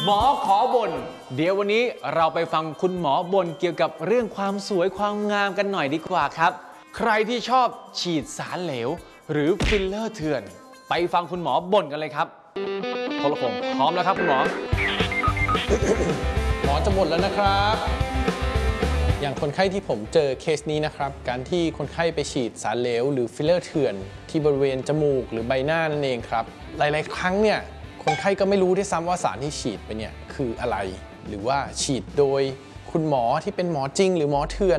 หมอขอบ่นเดี๋ยววันนี้เราไปฟังคุณหมอบ่นเกี่ยวกับเรื่องความสวยความงามกันหน่อยดีกว่าครับใครที่ชอบฉีดสารเหลวหรือฟิลเลอร์เถื่อนไปฟังคุณหมอบ่นกันเลยครับโทรโข่งพร้อมแล้วครับคุณหมอหมอจะบ่นแล้วนะครับอย่างคนไข้ที่ผมเจอเคสนี้นะครับการที่คนไข้ไปฉีดสารเหลวหรือฟิลเลอร์เถื่อนที่บริเวณจมูกหรือใบหน้านั่นเองครับหลายๆครั้งเนี่ยคนไข้ก็ไม่รู้ด้วยซ้ำว่าสารที่ฉีดไปเนี่ยคืออะไรหรือว่าฉีดโดยคุณหมอที่เป็นหมอจริงหรือหมอเถื่อน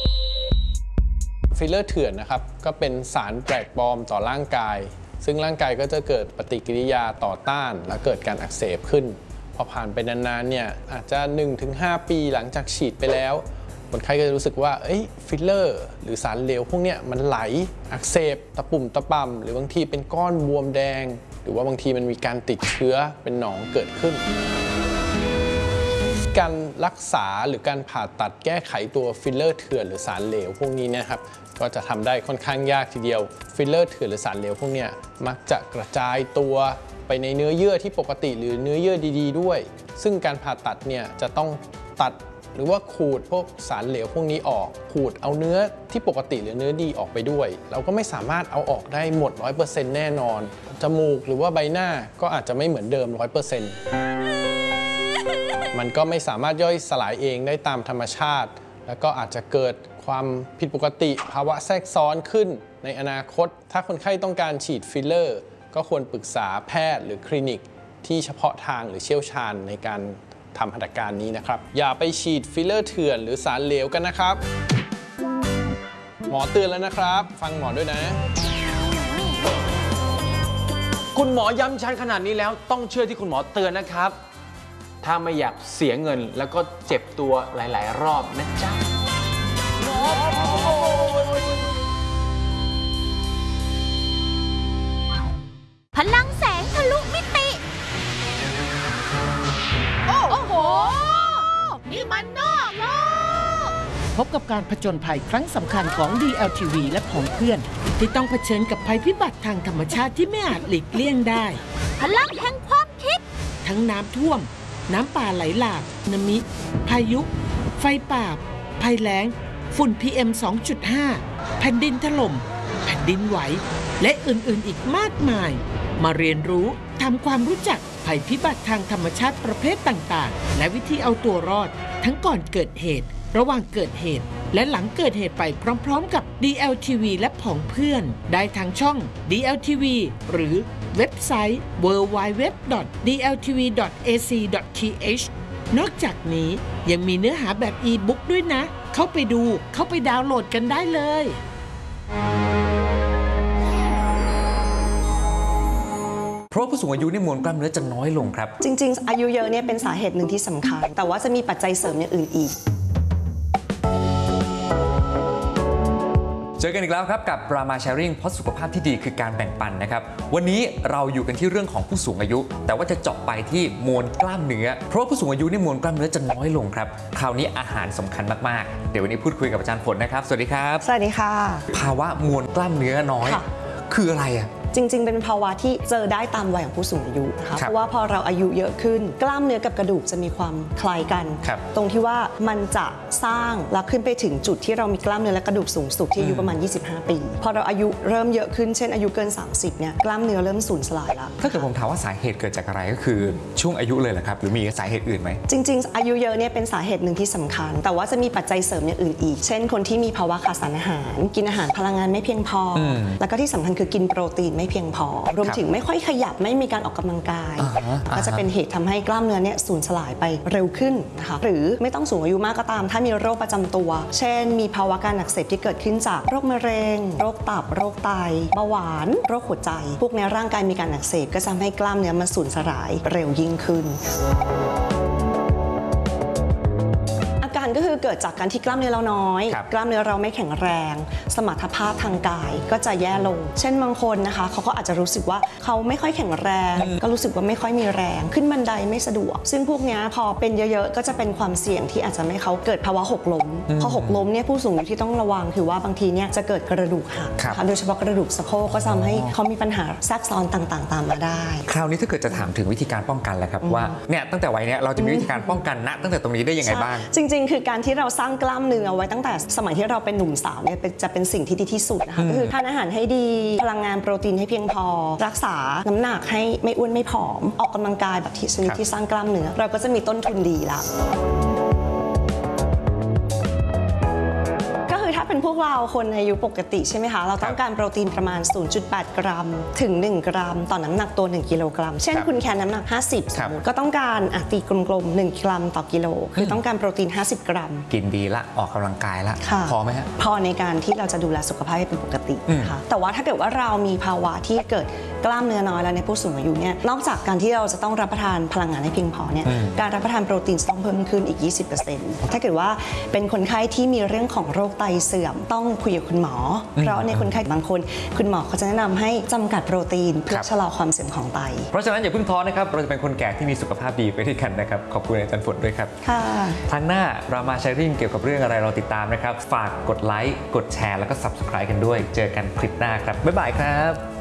ฟิลเลอร์เถื่อนนะครับก็เป็นสารแปลกปลอมต่อร่างกายซึ่งร่างกายก็จะเกิดปฏิกิริยาต่อต้านและเกิดการอักเสบขึ้นพอผ่านไปนานๆเนี่ยอาจจะ 1-5 ปีหลังจากฉีดไปแล้วคนไข้ก็จะรู้สึกว่าฟิลเลอร์หรือสารเหลวพวกนี้มันไหลอักเสบตะปุ่มตะป่ำหรือบางทีเป็นก้อนบวมแดงหรือว่าบางทีมันมีการติดเชื้อเป็นหนองเกิดขึ้นการรักษาหรือการผ่าตัดแก้ไขตัวฟิลเลอร์เถื่อนหรือสารเหลวพวกนี้นะครับก็จะทำได้ค่อนข้างยากทีเดียวฟิลเลอร์เถื่อนหรือสารเหลวพวกนี้มักจะกระจายตัวไปในเนื้อเยื่อที่ปกติหรือเนื้อเยื่อดีๆด้วยซึ่งการผ่าตัดเนี่ยจะต้องตัดหรือว่าขูดพวกสารเหลวพวกนี้ออกขูดเอาเนื้อที่ปกติหรือเนื้อดีออกไปด้วยเราก็ไม่สามารถเอาออกได้หมด 100% แน่นอนจมูกหรือว่าใบหน้าก็อาจจะไม่เหมือนเดิม 100% มันก็ไม่สามารถย่อยสลายเองได้ตามธรรมชาติแล้วก็อาจจะเกิดความผิดปกติภาวะแทรกซ้อนขึ้นในอนาคตถ้าคนไข้ต้องการฉีดฟิลเลอร์ก็ควรปรึกษาแพทย์หรือคลินิกที่เฉพาะทางหรือเชี่ยวชาญในการทำหัตถการนี้นะครับอย่าไปฉีดฟิลเลอร์เถื่อนหรือสารเหลวกันนะครับหมอเตือนแล้วนะครับฟังหมอด้วยนะคุณหมอย้ำชัดขนาดนี้แล้วต้องเชื่อที่คุณหมอเตือนนะครับถ้าไม่อยากเสียเงินแล้วก็เจ็บตัวหลายๆรอบนะจ๊ะพลังแสงทะลุมิติโอ้โหนี่มันนอกโลกพบกับการผจญภัยครั้งสำคัญของ DLTV และของเพื่อนที่ต้องเผชิญกับภัยพิบัติทางธรรมชาติที่ไม่อาจหลีกเลี่ยงได้พลังแห่งความคิดทั้งน้ำท่วมน้ำป่าไหลหลากสึนามิพายุไฟป่าภัยแล้งฝุ่น PM 2.5 แผ่นดินถล่มแผ่นดินไหวและอื่นๆอีกมากมายมาเรียนรู้ทำความรู้จักภัยพิบัติทางธรรมชาติประเภทต่างๆและวิธีเอาตัวรอดทั้งก่อนเกิดเหตุระหว่างเกิดเหตุและหลังเกิดเหตุไปพร้อมๆกับ DLTV และผองเพื่อนได้ทางช่อง DLTV หรือเว็บไซต์ www.dltv.ac.th นอกจากนี้ยังมีเนื้อหาแบบอีบุ๊กด้วยนะเข้าไปดาวน์โหลดกันได้เลยเพราะผู้สูงอายุมวลกล้ามเนื้อจะน้อยลงครับจริงๆอายุเยอะเนี่ยเป็นสาเหตุหนึ่งที่สำคัญแต่ว่าจะมีปัจจัยเสริมอย่างอื่นอีกเจอกันอีกแล้วครับกับรามาแชร์ริ่งเพราะสุขภาพที่ดีคือการแบ่งปันนะครับวันนี้เราอยู่กันที่เรื่องของผู้สูงอายุแต่ว่าจะเจาะไปที่มวลกล้ามเนื้อเพราะผู้สูงอายุมวลกล้ามเนื้อจะน้อยลงครับคราวนี้อาหารสำคัญมากๆเดี๋ยววันนี้พูดคุยกับอาจารย์ฝนนะครับสวัสดีครับสวัสดีค่ะภาวะมวลกล้ามเนื้อน้อยคืออะไรอ่ะจริงๆเป็นภาวะที่เจอได้ตามวัยของผู้สูงอายุนะคะเพราะว่าพอเราอายุเยอะขึ้นกล้ามเนื้อกับกระดูกจะมีความคล้ายกันตรงที่ว่ามันจะสร้างแล้วขึ้นไปถึงจุดที่เรามีกล้ามเนื้อและกระดูกสูงสุดที่อายุประมาณ25ปีพอเราอายุเริ่มเยอะขึ้นเช่นอายุเกิน30เนี่ยกล้ามเนื้อเริ่มสูญสลายแล้วถ้าเกิดผมถามว่าสาเหตุเกิดจากอะไรก็คือช่วงอายุเลยเหรอครับหรือมีสาเหตุอื่นไหมจริงๆอายุเยอะเนี่ยเป็นสาเหตุหนึ่งที่สำคัญแต่ว่าจะมีปัจจัยเสริมอย่างอื่นอีกเช่นคนที่มีภาวะขาดสารอาหารกินอาหารพลังงานไม่เพียงพอแล้วก็ที่สำคัญคือกินโปรตีนไม่เพียงพอรวมถึงไม่ค่อยขยับไม่มีการออกกำลังกายก็จะเป็นเหตุทำให้กล้ามเนื้อเนี่ยสูญสลายไปเร็วขึ้นนะคะหรือไม่ต้องสูงอายุมากก็ตามถ้ามีโรคประจำตัวเช่นมีภาวะการอักเสบที่เกิดขึ้นจากโรคมะเร็งโรคตับโรคไตเบาหวานโรคหัวใจพวกในร่างกายมีการอักเสบก็จะทำให้กล้ามเนื้อมันสูญสลายเร็วยิ่งขึ้นก็คือเกิดจากการที่กล้ามเนื้อเราน้อยครับกล้ามเนื้อเราไม่แข็งแรง สมรรถภาพทางกายก็จะแย่ลง เช่นบางคนนะคะเขาก็อาจจะรู้สึกว่าเขาไม่ค่อยแข็งแรง ก็รู้สึกว่าไม่ค่อยมีแรง ขึ้นบันไดไม่สะดวก ซึ่งพวกเนี้ยพอเป็นเยอะๆก็จะเป็นความเสี่ยงที่อาจจะไม่เขาเกิดภาวะหกล้มพอหกล้มเนี่ยผู้สูงอายุที่ต้องระวังคือว่าบางทีเนี่ยจะเกิดกระดูกหักครับนะคะโดยเฉพาะกระดูกสะโพกก็ทำให้เขามีปัญหาแทรกซ้อนต่างๆ ตามมาได้คราวนี้ถ้าเกิดจะถามถึงวิธีการป้องกันแล้วครับว่าเนี่ยตั้งแต่วัยเนี้ยเราจะมีวิธีการป้องกันณตั้งแต่ตรงนี้ได้ยังไงบ้างจริงๆ คือการที่เราสร้างกล้ามเนื้อไว้ตั้งแต่สมัยที่เราเป็นหนุ่มสาวเนี่ยจะเป็นสิ่งที่ดีที่สุดนะคะก็คือทานอาหารให้ดีพลังงานโปรตีนให้เพียงพอ รักษาน้ำหนักให้ไม่อ้วนไม่ผอม ออกกำลังกายแบบที่ชนิดที่สร้างกล้ามเนื้อเราก็จะมีต้นทุนดีละถ้าเป็นพวกเราคนอายุปกติใช่ไหมคะเราต้องการโปรตีนประมาณ 0.8 กรัมถึง 1 กรัมต่อน้ำหนักตัว 1 กิโลกรัมเช่นคุณแคนน้ำหนัก 50 สมมติก็ต้องการตีกลมๆ 1 กรัมต่อกิโลคือต้องการโปรตีน 50 กรัมกินดีละออกกำลังกายละค่ะพอไหมฮะพอในการที่เราจะดูแลสุขภาพให้เป็นปกตินะคะแต่ว่าถ้าเกิดว่าเรามีภาวะที่เกิดกล้ามเนื้อน้อยแล้วในผู้สูงอายุเนี่ยนอกจากการที่เราจะต้องรับประทานพลังงานให้เพียงพอเนี่ยการรับประทานโปรตีนต้องเพิ่มขึ้นอีก 20% ถ้าเกิดว่าเป็นคนไข้ที่มีเรื่องของโรคไตเสื่อมต้องคุยกับคุณหมอเพราะในคนไข้บางคนคุณหมอเขาจะแนะนำให้จำกัดโปรตีนเพื่อชะลอความเสื่อมของไตเพราะฉะนั้นอย่าเพิ่งท้อนะครับเราจะเป็นคนแก่ที่มีสุขภาพดีไปด้วยกันนะครับขอบคุณอาจารย์ฝนด้วยครับค่ะทางหน้าเรามาแชร์ริ่งเกี่ยวกับเรื่องอะไรเราติดตามนะครับฝากกดไลค์กดแชร์แล้วก็ Subscribe กันด้วยเจอกันคลิปหน้าครับบ๊ายบายครับ